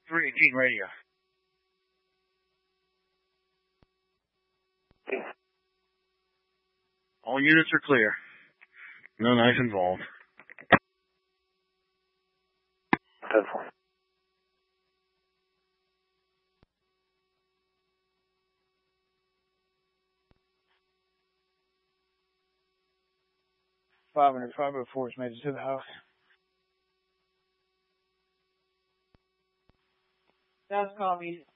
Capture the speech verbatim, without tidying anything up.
three eighteen radio. All units are clear. No knife involved. Pencil. five hundred, five oh four has made it to the house. That's call me.